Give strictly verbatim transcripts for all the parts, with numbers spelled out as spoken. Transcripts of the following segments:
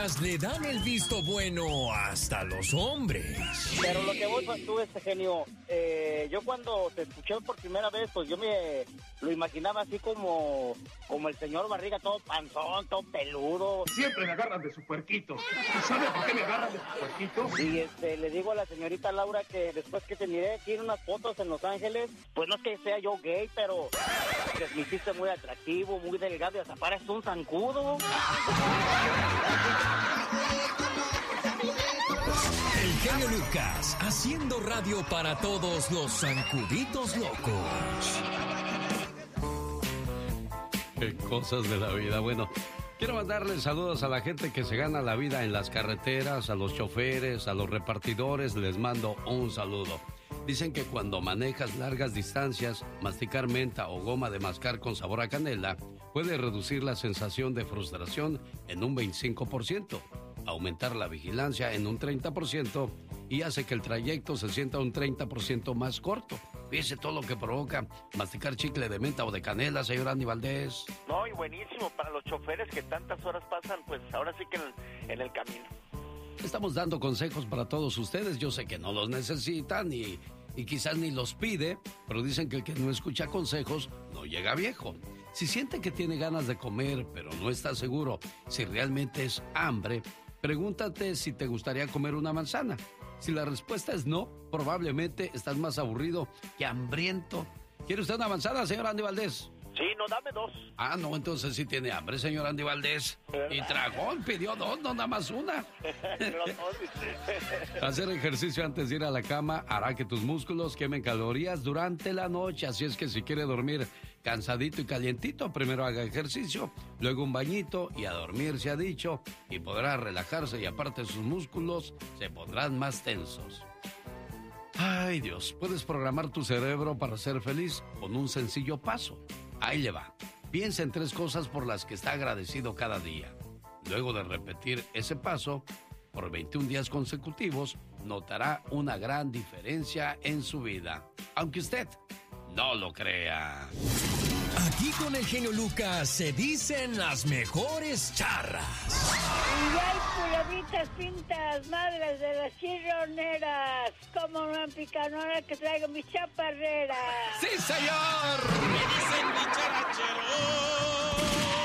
Lucas le dan el visto bueno hasta los hombres. Pero lo que vos tú, este genio, eh, yo cuando te escuché por primera vez, pues yo me lo imaginaba así como, como el señor Barriga, todo panzón, todo peludo. Siempre me agarran de su puerquito. ¿Sabes por qué me agarran de su puerquito? Y este, le digo a la señorita Laura que después que te miré aquí en unas fotos en Los Ángeles, pues no es que sea yo gay, pero te me hiciste muy atractivo, muy delgado y hasta pareces un zancudo. El genio Lucas, haciendo radio para todos los zancuditos locos. Qué cosas de la vida. Bueno, quiero mandarles saludos a la gente que se gana la vida en las carreteras, a los choferes, a los repartidores, les mando un saludo. Dicen que cuando manejas largas distancias, masticar menta o goma de mascar con sabor a canela puede reducir la sensación de frustración en un veinticinco por ciento, aumentar la vigilancia en un treinta por ciento y hace que el trayecto se sienta un treinta por ciento más corto. Fíjese todo lo que provoca masticar chicle de menta o de canela, señor Andy Valdés. No, y buenísimo para los choferes que tantas horas pasan, pues ahora sí que en el, en el camino. Estamos dando consejos para todos ustedes. Yo sé que no los necesitan y, y quizás ni los pide, pero dicen que el que no escucha consejos no llega viejo. Si siente que tiene ganas de comer, pero no está seguro si realmente es hambre, pregúntate si te gustaría comer una manzana. Si la respuesta es no, probablemente estás más aburrido que hambriento. ¿Quiere usted una manzana, señor Andy Valdés? Sí, no, dame dos. Ah, no, entonces sí tiene hambre, señor Andy Valdés. Y tragón, pidió dos, no nada más una. Hacer ejercicio antes de ir a la cama hará que tus músculos quemen calorías durante la noche. Así es que si quiere dormir cansadito y calientito, primero haga ejercicio, luego un bañito y a dormir se ha dicho. Y podrá relajarse y aparte sus músculos se pondrán más tensos. Ay, Dios, puedes programar tu cerebro para ser feliz con un sencillo paso. Ahí le va. Piensa en tres cosas por las que está agradecido cada día. Luego de repetir ese paso por veintiún días consecutivos, notará una gran diferencia en su vida. Aunque usted no lo crea. Aquí con el genio Lucas se dicen las mejores charras. Y hay palomitas pintas, madres de las chirroneras. Como una picanora que traigo mis chaparreras. ¡Sí, señor! ¡Me dicen dicharachero!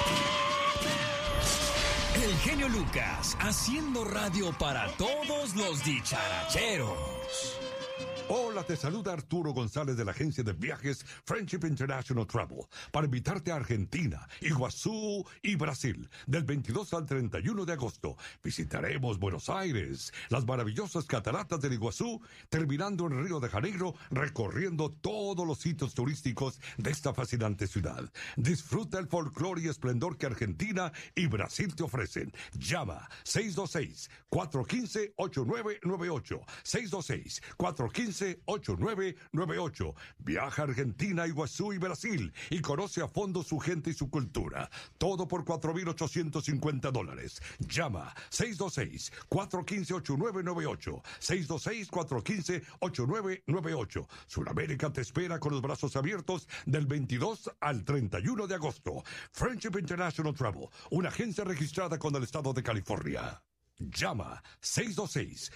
El genio Lucas, haciendo radio para todos los dicharacheros. Hola, te saluda Arturo González de la agencia de viajes Friendship International Travel para invitarte a Argentina, Iguazú y Brasil del veintidós al treinta y uno de agosto. Visitaremos Buenos Aires, las maravillosas cataratas del Iguazú, terminando en Río de Janeiro, recorriendo todos los sitios turísticos de esta fascinante ciudad. Disfruta el folclore y esplendor que Argentina y Brasil te ofrecen. Llama seis dos seis, cuatro uno cinco, ocho nueve nueve ocho, seis dos seis, cuatro uno cinco, ocho nueve nueve ocho. Viaja a Argentina, Iguazú y Brasil y conoce a fondo su gente y su cultura. Todo por cuatro mil ochocientos cincuenta dólares. Llama seis dos seis, cuatro uno cinco, ocho nueve nueve ocho. seis dos seis, cuatro uno cinco, ocho nueve nueve ocho. Sudamérica te espera con los brazos abiertos del veintidós al treinta y uno de agosto. Friendship International Travel, una agencia registrada con el estado de California. Llama seis dos seis,